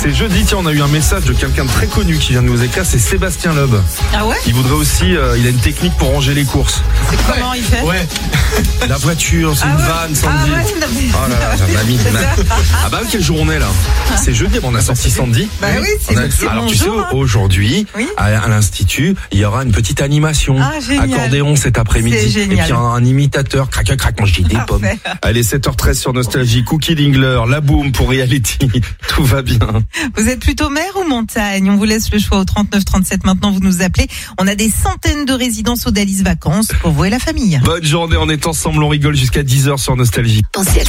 C'est jeudi, tiens, on a eu un message de quelqu'un de très connu qui vient de nous écrire, c'est Sébastien Loeb. Ah ouais? Il voudrait aussi, il a une technique pour ranger les courses. C'est comment il fait? Ouais. La voiture, c'est une vanne, Sandy. Oh là là, j'ai un ami de Ah bah quelle journée là. C'est jeudi, on a sorti Sandy. Bah oui, c'est alors mon tu jour, sais, aujourd'hui, oui. à l'Institut, il y aura une petite animation. Ah, génial. Accordéon cet après-midi. C'est génial. Et puis un imitateur, crac, mange des pommes. Allez, 7h13 sur Nostalgie, Cookie Dingler, la boom pour Reality. Tout va bien. Vous êtes plutôt mer ou montagne? On vous laisse le choix au 3937. Maintenant, vous nous appelez. On a des centaines de résidences Odalis Vacances pour vous et la famille. Bonne journée, on est ensemble, on rigole jusqu'à 10h sur Nostalgie.